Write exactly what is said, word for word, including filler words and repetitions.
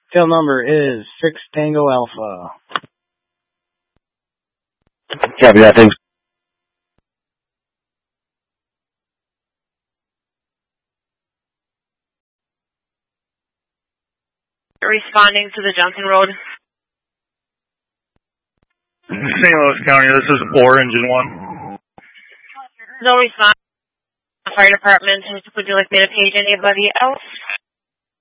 Tail number is six Tango Alpha. Copy that, thanks. Responding to the Johnson Road. Saint Louis County, this is four, engine one. No response. Fire department. Would you like me to page anybody else?